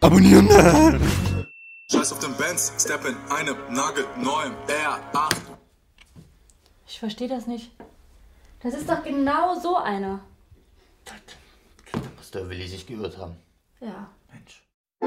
Abonnieren! Scheiß auf den Benz, step in einem nagelneuen R8. Ich verstehe das nicht. Das ist doch genau so einer. Da muss der Willi sich geirrt haben. Ja.